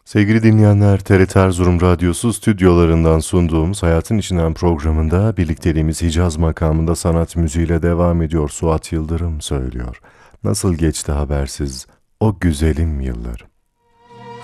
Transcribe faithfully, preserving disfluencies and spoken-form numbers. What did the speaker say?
Sevgili dinleyenler, T R T Erzurum Radyosu stüdyolarından sunduğumuz Hayatın İçinden programında birlikteliğimiz Hicaz makamında sanat müziğiyle devam ediyor. Suat Yıldırım söylüyor. Nasıl geçti habersiz o güzelim yıllarım.